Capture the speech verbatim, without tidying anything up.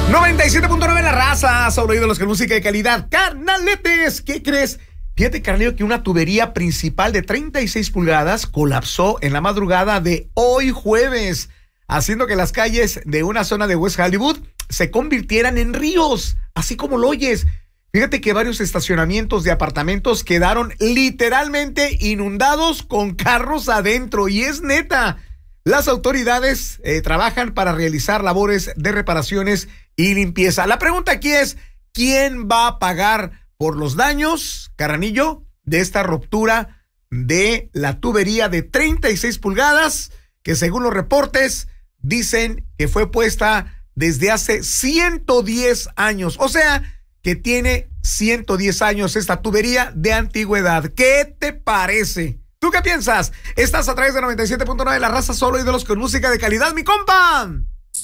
noventa y siete punto nueve La Raza, sobre ídolos con música de calidad. Carnaletes, ¿qué crees? Fíjate, Carnalillo, que una tubería principal de treinta y seis pulgadas colapsó en la madrugada de hoy jueves, haciendo que las calles de una zona de West Hollywood se convirtieran en ríos, así como lo oyes. Fíjate que varios estacionamientos de apartamentos quedaron literalmente inundados con carros adentro, y es neta. Las autoridades eh, trabajan para realizar labores de reparaciones y limpieza. La pregunta aquí es, ¿quién va a pagar por los daños, Carranillo, de esta ruptura de la tubería de treinta y seis pulgadas, que según los reportes dicen que fue puesta desde hace ciento diez años? O sea, que tiene ciento diez años esta tubería de antigüedad. ¿Qué te parece? ¿Tú qué piensas? Estás a través de noventa y siete punto nueve La Raza, solo ídolos con música de calidad, mi compa.